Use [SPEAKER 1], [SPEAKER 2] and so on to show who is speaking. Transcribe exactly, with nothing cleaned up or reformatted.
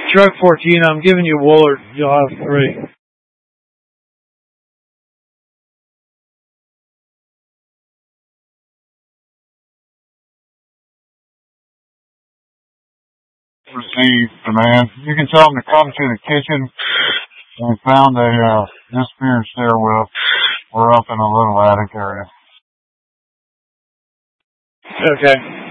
[SPEAKER 1] Truck fourteen, I'm giving you Woolard. You'll have three.
[SPEAKER 2] Received, man. You can tell them to come to the kitchen. We found a uh, disappearing stairwell. We're up in a little attic area.
[SPEAKER 1] Okay.